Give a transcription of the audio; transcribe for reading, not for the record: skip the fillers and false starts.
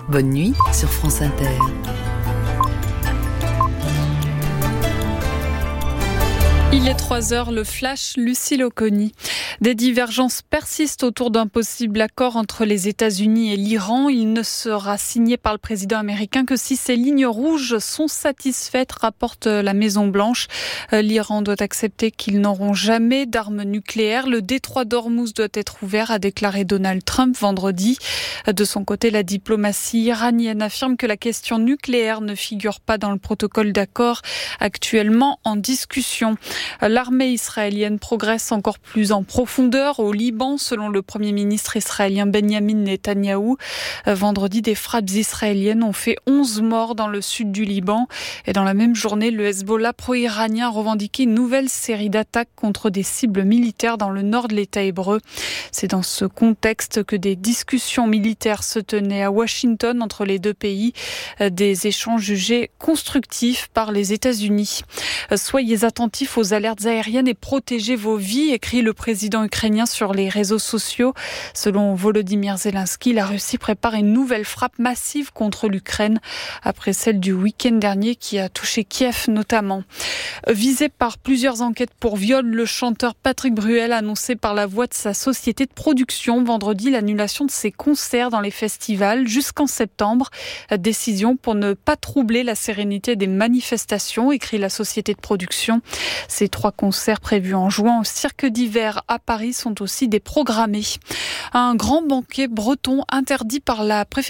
Bonne nuit sur France Inter. Il est 3h, le flash, Lucille Oconi. Des divergences persistent autour d'un possible accord entre les États-Unis et l'Iran. Il ne sera signé par le président américain que si ces lignes rouges sont satisfaites, rapporte la Maison-Blanche. L'Iran doit accepter qu'ils n'auront jamais d'armes nucléaires. Le détroit d'Ormuz doit être ouvert, a déclaré Donald Trump vendredi. De son côté, la diplomatie iranienne affirme que la question nucléaire ne figure pas dans le protocole d'accord actuellement en discussion. L'armée israélienne progresse encore plus en profondeur au Liban, selon le Premier ministre israélien Benjamin Netanyahou. Vendredi, des frappes israéliennes ont fait 11 morts dans le sud du Liban. Et dans la même journée, le Hezbollah pro-iranien a revendiqué une nouvelle série d'attaques contre des cibles militaires dans le nord de l'État hébreu. C'est dans ce contexte que des discussions militaires se tenaient à Washington entre les deux pays, des échanges jugés constructifs par les États-Unis. Soyez attentifs aux alertes aériennes et protégez vos vies, écrit le président ukrainien sur les réseaux sociaux. Selon Volodymyr Zelensky, la Russie prépare une nouvelle frappe massive contre l'Ukraine, après celle du week-end dernier qui a touché Kiev notamment. Visé par plusieurs enquêtes pour viol, le chanteur Patrick Bruel a annoncé par la voix de sa société de production vendredi l'annulation de ses concerts dans les festivals jusqu'en septembre. Décision pour ne pas troubler la sérénité des manifestations, écrit la société de production. Ces 3 concerts prévus en juin au Cirque d'hiver à Paris sont aussi déprogrammés. Un grand banquet breton interdit par la préfecture